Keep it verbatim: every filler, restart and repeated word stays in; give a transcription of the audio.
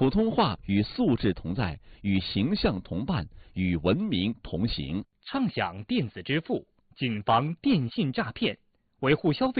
普通话与素质同在，与形象同伴，与文明同行。 畅享电子支付，谨防电信诈骗，维护消费